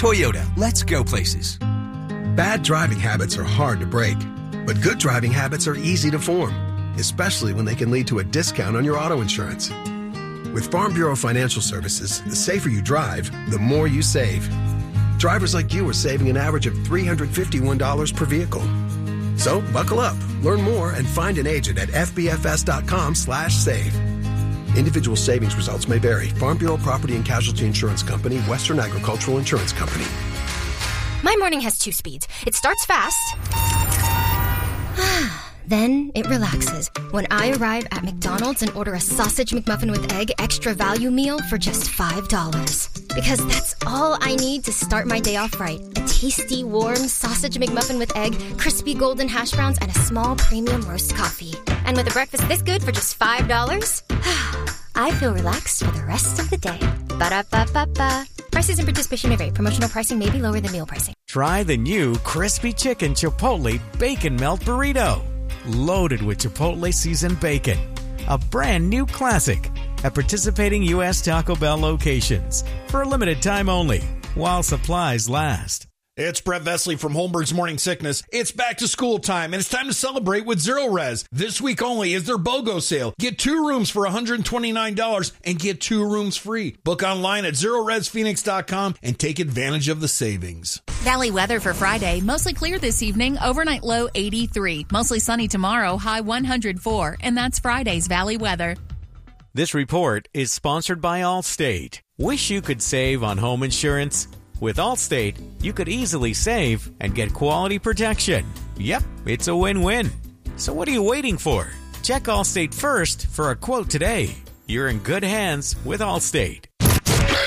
Toyota, let's go places. Bad driving habits are hard to break, but good driving habits are easy to form, especially when they can lead to a discount on your auto insurance. With Farm Bureau Financial Services, the safer you drive, the more you save. Drivers like you are saving an average of $351 per vehicle. So buckle up, learn more, and find an agent at fbfs.com/save. Individual savings results may vary. Farm Bureau Property and Casualty Insurance Company, Western Agricultural Insurance Company. My morning has 2 speeds. It starts fast, then it relaxes when I arrive at McDonald's and order a sausage McMuffin with egg extra value meal for just $5. Because that's all I need to start my day off right. A tasty, warm sausage McMuffin with egg, crispy golden hash browns, and a small premium roast coffee. And with a breakfast this good for just $5, I feel relaxed for the rest of the day. Ba-da-ba-ba-ba. Prices and participation may vary. Promotional pricing may be lower than meal pricing. Try the new Crispy Chicken Chipotle Bacon Melt Burrito. Loaded with Chipotle seasoned bacon. A brand new classic at participating U.S. Taco Bell locations for a limited time only while supplies last. It's Brett Vesley from Holmberg's Morning Sickness. It's back to school time, and it's time to celebrate with Zero Res. This week only is their BOGO sale. Get 2 rooms for $129 and get 2 rooms free. Book online at ZeroResPhoenix.com and take advantage of the savings. Valley weather for Friday. Mostly clear this evening. Overnight low 83. Mostly sunny tomorrow. High 104. And that's Friday's Valley weather. This report is sponsored by Allstate. Wish you could save on home insurance? With Allstate, you could easily save and get quality protection. Yep, it's a win-win. So what are you waiting for? Check Allstate first for a quote today. You're in good hands with Allstate.